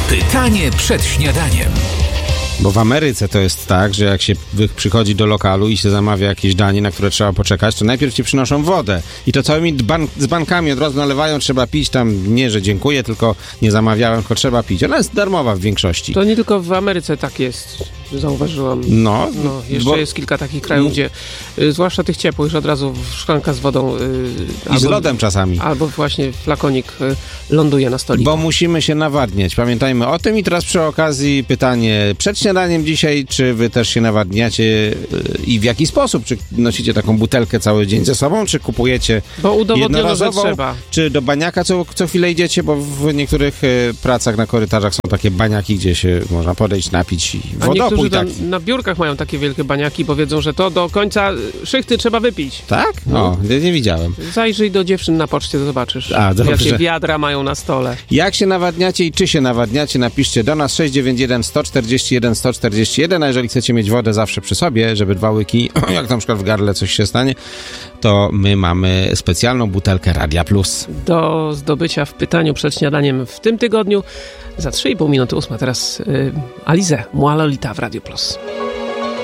Pytanie przed śniadaniem. Bo w Ameryce to jest tak, że jak się przychodzi do lokalu i się zamawia jakieś danie, na które trzeba poczekać, to najpierw ci przynoszą wodę. I to całymi dzbankami od razu nalewają, trzeba pić tam, nie, że dziękuję, tylko nie zamawiałem, tylko trzeba pić. Ona jest darmowa w większości. To nie tylko w Ameryce tak jest, zauważyłam. No jeszcze jest kilka takich krajów, gdzie zwłaszcza tych ciepłych, że od razu szklanka z wodą i z lodem czasami. Albo właśnie flakonik ląduje na stoliku. Bo musimy się nawadniać. Pamiętajmy o tym. I teraz przy okazji pytanie przed śniadaniem dzisiaj, czy wy też się nawadniacie i w jaki sposób? Czy nosicie taką butelkę cały dzień ze sobą, czy kupujecie jednorazową, trzeba. Czy do baniaka co chwilę idziecie, bo w niektórych pracach na korytarzach są takie baniaki, gdzie się można podejść, napić i wodopój taki. Na biurkach mają takie wielkie baniaki, bo wiedzą, że to do końca szychty trzeba wypić. Tak? No, nie widziałem. Zajrzyj do dziewczyn na poczcie, to zobaczysz, jakie wiadra mają na stole. Jak się nawadniacie i czy się nawadniacie, napiszcie do nas 691 141 141, a jeżeli chcecie mieć wodę zawsze przy sobie, żeby 2 łyki, jak na przykład w gardle coś się stanie, to my mamy specjalną butelkę Radia Plus. Do zdobycia w pytaniu przed śniadaniem w tym tygodniu za 3,5 minuty 8. Teraz Alizé, Moi Lolita w Radio Plus.